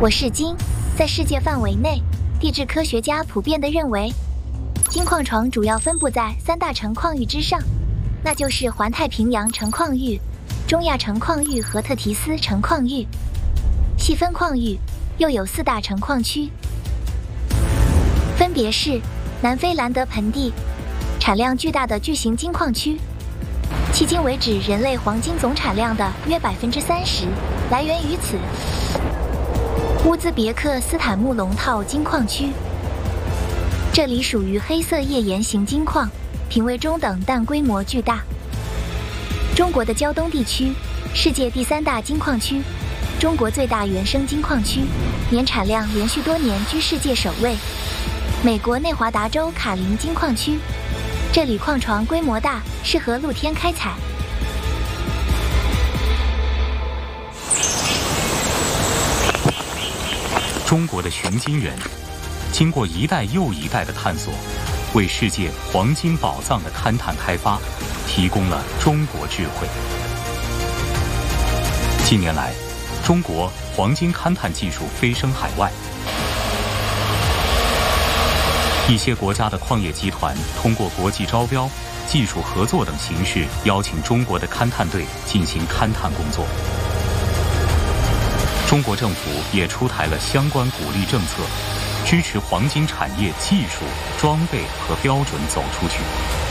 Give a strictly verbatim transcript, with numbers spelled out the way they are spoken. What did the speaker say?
我是金。在世界范围内，地质科学家普遍地认为，金矿床主要分布在三大成矿域之上，那就是环太平洋成矿域、中亚成矿域和特提斯成矿域。细分矿域又有四大成矿区，分别是南非兰德盆地，产量巨大的巨型金矿区，迄今为止人类黄金总产量的约百分之三十来源于此。乌兹别克斯坦穆龙套金矿区，这里属于黑色页岩型金矿，品位中等但规模巨大。中国的胶东地区，世界第三大金矿区，中国最大原生金矿区，年产量连续多年居世界首位。美国内华达州卡林金矿区，这里矿床规模大，适合露天开采。 中国的寻金人，经过一代又一代的探索，为世界黄金宝藏的勘探开发提供了中国智慧。近年来，中国黄金勘探技术飞升海外，一些国家的矿业集团通过国际招标、技术合作等形式，邀请中国的勘探队进行勘探工作。中国政府也出台了相关鼓励政策，支持黄金产业技术、装备和标准走出去。